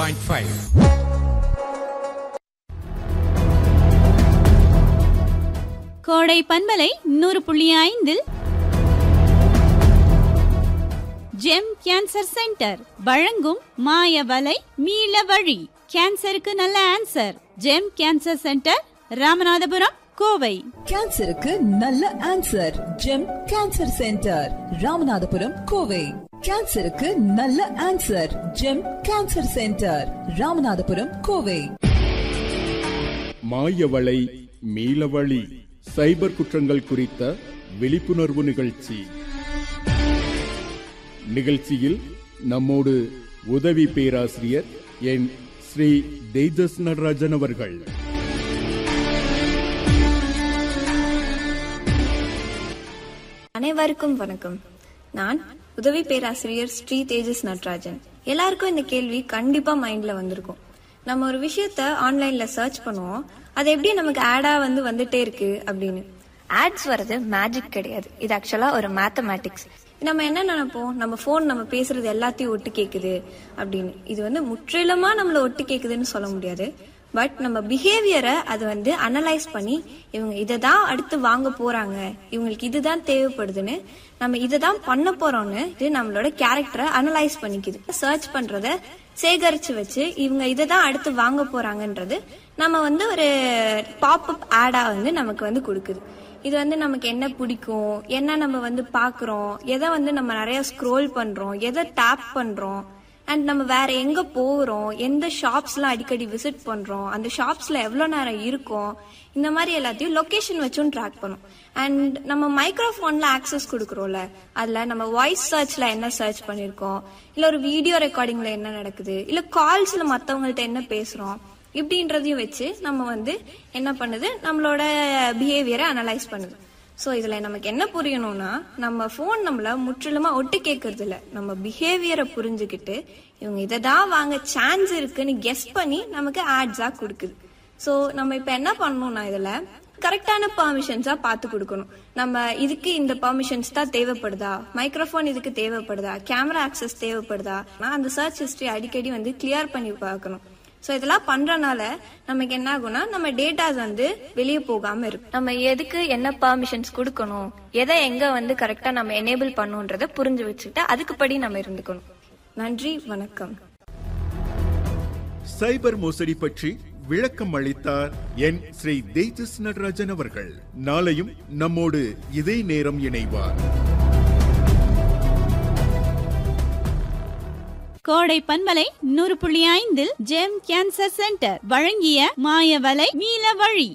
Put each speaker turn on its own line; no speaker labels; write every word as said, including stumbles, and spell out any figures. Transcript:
Point five.
கோடை பன்மலை நூறு புள்ளி ஐந்தில் ஜெம் கேன்சர் சென்டர் வழங்கும் மாய வலை மீள வழி. கேன்சருக்கு நல்ல answer. GeM cancer centre, Ramanathapuram, Kovai.
கேன்சருக்கு நல்ல answer. GeM cancer centre, Ramanathapuram, Kovai. கேன்சருக்கு நல்ல answer. GeM cancer centre, Ramanathapuram, Kovai.
மாயவளை மீளவழி சைபர் குற்றங்கள் குறித்த விழிப்புணர்வு நிகழ்ச்சி. நிகழ்ச்சியில் நம்மோடு உதவி பேராசிரியர் என் ஸ்ரீ தேஜஸ் நடராஜன் அவர்கள்.
அனைவருக்கும் வணக்கம். நான் உதவி பேராசிரியர் ஸ்ரீ தேஜஸ் நடராஜன். எல்லாருக்கும் இந்த கேள்வி கண்டிப்பா மைண்ட்ல வந்திருக்கும். நம்ம ஒரு விஷயத்த ஆன்லைன்ல சர்ச் பண்ணுவோம், அது எப்படி நமக்கு ஆடா வந்து வந்துட்டே இருக்கு அப்படின்னு. ஆட்ஸ் வர்றது மேஜிக் கிடையாது, இது ஆக்சுவலா ஒரு மேத்தமேட்டிக்ஸ். நம்ம என்ன நினைப்போம், நம்ம போன் நம்ம பேசுறது எல்லாத்தையும் ஒட்டு கேக்குது அப்படின்னு. இது வந்து முற்றிலுமா நம்மள ஒட்டு கேக்குதுன்னு சொல்ல முடியாது. பட் நம்ம பிஹேவியரை அது வந்து அனலைஸ் பண்ணி இவங்க இதை தான் அடுத்து வாங்க போறாங்க, இவங்களுக்கு இதுதான் தேவைப்படுதுன்னு, நம்ம இதை தான் பண்ண போறோம்னு இது நம்மளோட கேரக்டரை அனலைஸ் பண்ணிக்குது. சர்ச் பண்றத சேகரிச்சு வச்சு இவங்க இதை தான் அடுத்து வாங்க போறாங்கன்றது நம்ம வந்து ஒரு பாப் அப் ஆடா வந்து நமக்கு வந்து கொடுக்குது. இது வந்து நமக்கு என்ன பிடிக்கும், என்ன நம்ம வந்து பாக்குறோம், எதை வந்து நம்ம நிறைய ஸ்க்ரோல் பண்றோம், எதை டேப் பண்றோம், அண்ட் நம்ம வேற எங்க போறோம், எந்த ஷாப்ஸ்லாம் அடிக்கடி விசிட் பண்றோம், அந்த ஷாப்ஸ்ல எவ்வளவு நேரம் இருக்கும், இந்த மாதிரி எல்லாத்தையும் லொகேஷன் வச்சும் ட்ராக் பண்ணும். அண்ட் நம்ம மைக்ரோஃபோன்ல ஆக்சஸ் கொடுக்கறோம்ல, அதுல நம்ம வாய்ஸ் சர்ச்ல என்ன சர்ச் பண்ணிருக்கோம், இல்ல ஒரு வீடியோ ரெக்கார்டிங்ல என்ன நடக்குது, இல்ல கால்ஸ்ல மத்தவங்கள்ட்ட என்ன பேசுறோம், இப்படின்றதையும் வச்சு நம்ம வந்து என்ன பண்ணுது, நம்மளோட பிஹேவியரை அனலைஸ் பண்ணுது. சோ இதுல நமக்கு என்ன புரியணும்னா, நம்ம போன் நம்மள முற்றிலுமா ஒட்டு கேட்கறது இல்ல, நம்ம பிஹேவியரை புரிஞ்சுக்கிட்டு இவங்க இதை தான் வாங்க சான்ஸ் இருக்குன்னு கெஸ் பண்ணி நமக்கு ஆட்ஸா கொடுக்குது. சோ நம்ம இப்ப என்ன பண்ணணும்னா, இதுல கரெக்டான பெர்மிஷன்ஸா பார்த்து கொடுக்கணும். நம்ம இதுக்கு இந்த பெர்மிஷன்ஸ் தான் தேவைப்படுதா, மைக்ரோஃபோன் இதுக்கு தேவைப்படுதா, கேமரா ஆக்சஸ் தேவைப்படுதா, அந்த சர்ச் ஹிஸ்டரி அடிக்கடி வந்து கிளியர் பண்ணி பார்க்கணும். சோ இதெல்லாம் பண்றனால நமக்கு என்ன ஆகும்னா, நம்ம டேட்டாஸ் வந்து வெளியே போகாம இருக்கும். நம்ம எதுக்கு என்ன பெர்மிஷன்ஸ் கொடுக்கணும், எதை எங்க வந்து கரெக்டா நம்ம எனேபிள் பண்ணுன்றத புரிஞ்சு வச்சுக்கிட்டு அதுக்குப்படி நம்ம இருந்துக்கணும். நன்றி, வணக்கம்.
சைபர் மோசடி பற்றி விளக்கம் அளித்தார் என் ஸ்ரீ தேஜஸ் நடராஜன் அவர்கள். நாளையும் நம்மோடு இதே நேரம் இணைவார்.
கோடை பன்மலை நூறு புள்ளி ஐந்தில் ஜெம் கேன்சர் சென்டர் வழங்கிய மாய வலை மீள வழி.